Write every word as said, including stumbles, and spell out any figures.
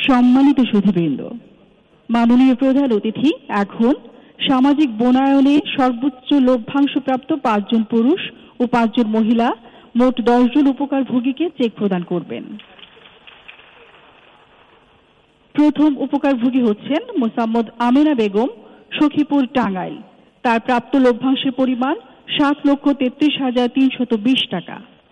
সম্মানিত সুধীবৃন্দ, মাননীয় প্রধান অতিথি এখন সামাজিক বনায়নে সর্বোচ্চ লভ্যাংশপ্রাপ্ত পাঁচজন পুরুষ ও পাঁচজন মহিলা মোট দশজন উপকারভোগীকে চেক প্রদান করবেন। প্রথম উপকারভোগী হচ্ছেন মোসাম্মদ আমেনা বেগম, সখীপুর, টাঙ্গাইল। তার প্রাপ্ত লভ্যাংশের পরিমাণ সাত লক্ষ তেত্রিশ হাজার তিনশত বিশ টাকা।